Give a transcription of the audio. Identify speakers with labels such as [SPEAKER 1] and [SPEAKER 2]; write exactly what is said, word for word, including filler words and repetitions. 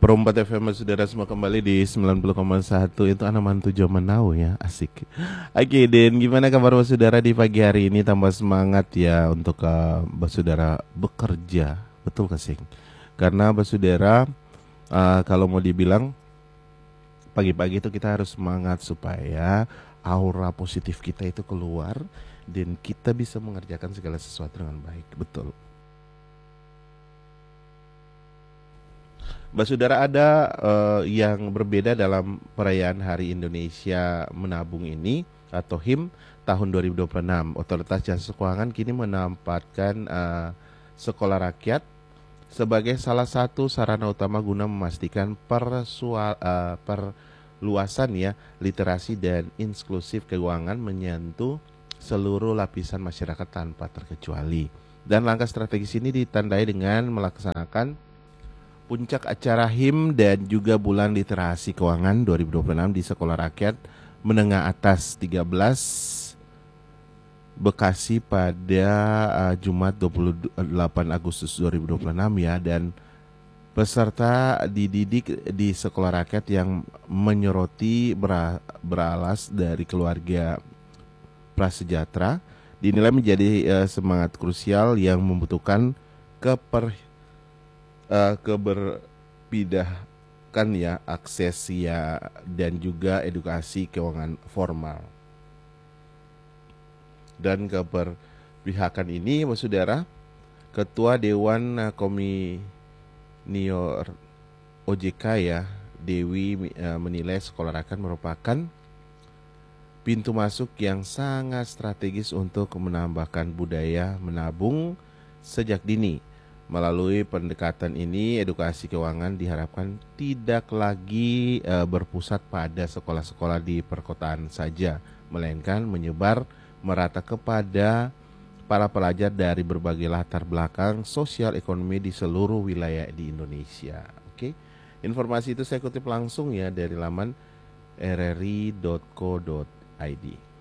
[SPEAKER 1] Perempat F M saudara semua kembali di sembilan puluh koma satu. Itu anak mantu zaman now ya, asik. Oke, Den, gimana kabar saudara di pagi hari ini? Tambah semangat ya untuk uh, saudara bekerja, betul kasih. Karena saudara uh, kalau mau dibilang pagi-pagi itu kita harus semangat supaya aura positif kita itu keluar dan kita bisa mengerjakan segala sesuatu dengan baik, betul. Mbak Saudara, ada uh, yang berbeda dalam perayaan Hari Indonesia Menabung ini atau H I M tahun dua ribu dua puluh enam. Otoritas Jasa Keuangan kini menempatkan uh, sekolah rakyat sebagai salah satu sarana utama guna memastikan persua, uh, perluasan ya literasi dan inklusif keuangan menyentuh seluruh lapisan masyarakat tanpa terkecuali. Dan langkah strategis ini ditandai dengan melaksanakan puncak acara H I M dan juga bulan literasi keuangan dua ribu dua puluh enam di Sekolah Rakyat Menengah Atas tiga belas Bekasi pada uh, Jumat dua puluh delapan Agustus dua ribu dua puluh enam ya, dan peserta dididik di Sekolah Rakyat yang menyoroti bera, beralas dari keluarga prasejahtera dinilai menjadi uh, semangat krusial yang membutuhkan keper Uh, keberpidahkan ya akses ya dan juga edukasi keuangan formal. Dan keberpihakan ini saudara, Ketua Dewan Komisioner O J K ya Dewi uh, menilai sekolah rakyat merupakan pintu masuk yang sangat strategis untuk menambahkan budaya menabung sejak dini. Melalui pendekatan ini, edukasi keuangan diharapkan tidak lagi e, berpusat pada sekolah-sekolah di perkotaan saja, melainkan menyebar merata kepada para pelajar dari berbagai latar belakang sosial ekonomi di seluruh wilayah di Indonesia. Oke, informasi itu saya kutip langsung ya dari laman r r i dot co dot i d.